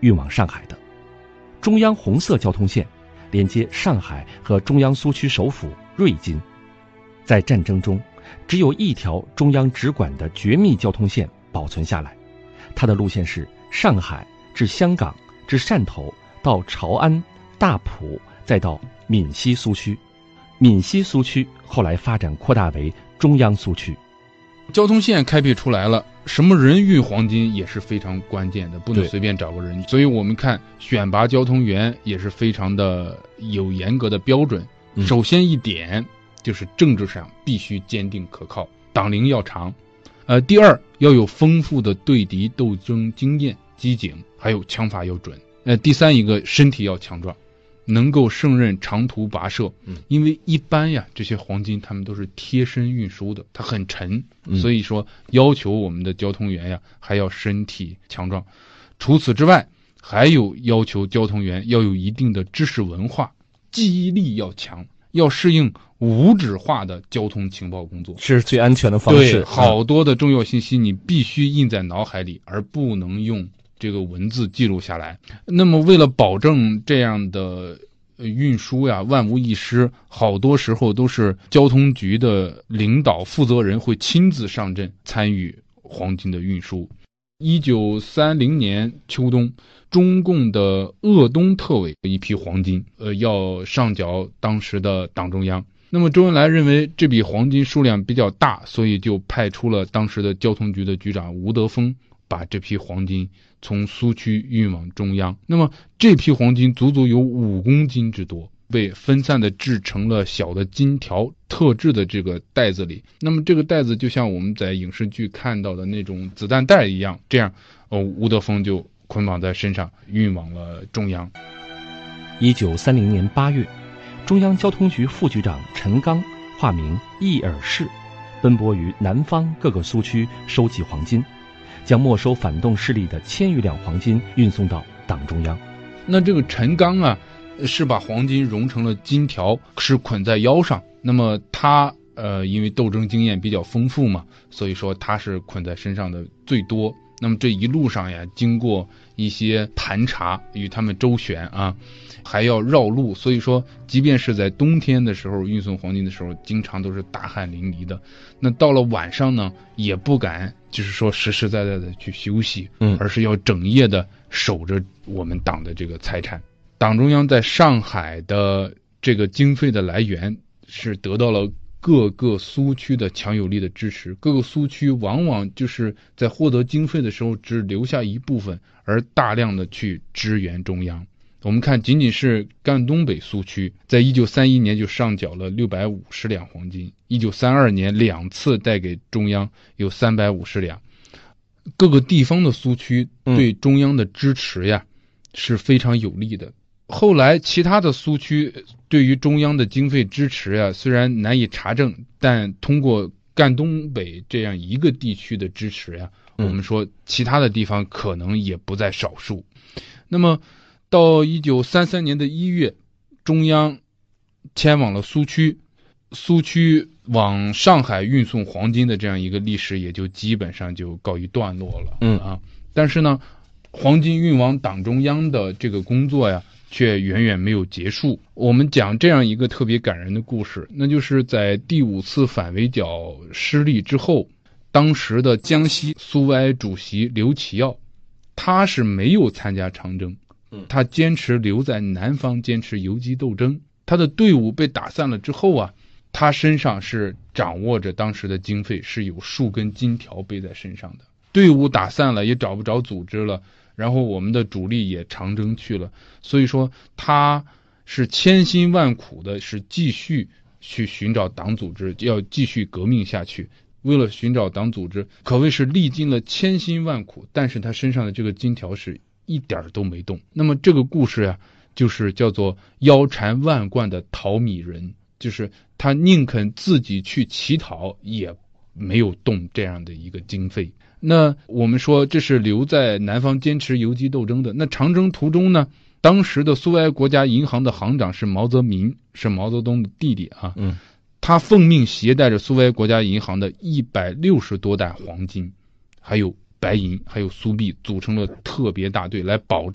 运往上海的。中央红色交通线连接上海和中央苏区首府瑞金。在战争中，只有一条中央直管的绝密交通线保存下来，它的路线是上海至香港至汕头到潮安、大埔，再到闽西苏区。闽西苏区后来发展扩大为中央苏区。 交通线开辟出来了，什么人运黄金也是非常关键的，不能随便找个人。所以我们看选拔交通员也是非常的有严格的标准。首先一点就是政治上必须坚定可靠，党龄要长。第二，要有丰富的对敌斗争经验、机警，还有枪法要准。第三一个，身体要强壮，能够胜任长途跋涉。因为一般呀，这些黄金他们都是贴身运输的，它很沉，所以说要求我们的交通员呀还要身体强壮。除此之外，还有要求交通员要有一定的知识文化，记忆力要强，要适应无纸化的交通情报工作， 是最安全的方式。 对，好多的重要信息你必须印在脑海里，而不能用这个文字记录下来。那么为了保证这样的运输呀万无一失，好多时候都是交通局的领导负责人会亲自上阵参与黄金的运输。1930年秋冬，中共的鄂东特委一批黄金要上缴当时的党中央。那么周恩来认为这笔黄金数量比较大，所以就派出了当时的交通局的局长吴德峰，把这批黄金从苏区运往中央。那么这批黄金足足有5公斤之多，被分散的制成了小的金条特制的这个袋子里。那么这个袋子就像我们在影视剧看到的那种子弹袋一样，这样吴德峰就捆绑在身上运往了中央。 1930年8月，中央交通局副局长陈刚，化名易尔士，奔波于南方各个苏区收集黄金，将没收反动势力的1000余两黄金运送到党中央。 那这个陈刚啊，是把黄金熔成了金条，是捆在腰上。那么他因为斗争经验比较丰富嘛，所以说他是捆在身上的最多。那么这一路上呀，经过一些盘查与他们周旋啊，还要绕路，所以说即便是在冬天的时候运送黄金的时候，经常都是大汗淋漓的。那到了晚上呢，也不敢就是说实实在在的去休息，而是要整夜的守着我们党的这个财产。党中央在上海的这个经费的来源是得到了各个苏区的强有力的支持，各个苏区往往就是在获得经费的时候只留下一部分，而大量的去支援中央。我们看仅仅是赣东北苏区在1931年就上缴了650两黄金，1932年2次带给中央有350两。各个地方的苏区对中央的支持呀是非常有力的。后来其他的苏区对于中央的经费支持呀，虽然难以查证，但通过赣东北这样一个地区的支持呀，我们说其他的地方可能也不在少数。那么到1933年的1月，中央迁往了苏区，苏区往上海运送黄金的这样一个历史也就基本上就告一段落了。但是呢，黄金运往党中央的这个工作呀却远远没有结束。我们讲这样一个特别感人的故事，那就是在第5次反围剿失利之后，当时的江西苏维埃主席刘启耀，他是没有参加长征，他坚持留在南方，坚持游击斗争。他的队伍被打散了之后啊，他身上是掌握着当时的经费，是有数根金条背在身上的。队伍打散了，也找不着组织了，然后我们的主力也长征去了，所以说他是千辛万苦的是继续去寻找党组织，要继续革命下去。为了寻找党组织，可谓是历尽了千辛万苦，但是他身上的这个金条是一点都没动。那么这个故事呀，就是叫做腰缠万贯的讨米人，就是他宁肯自己去乞讨，也没有动这样的一个经费。那我们说这是留在南方坚持游击斗争的。那长征途中呢，当时的苏维埃国家银行的行长是毛泽民，是毛泽东的弟弟啊。他奉命携带着苏维埃国家银行的160多担黄金，还有白银，还有苏币，组成了特别大队来保证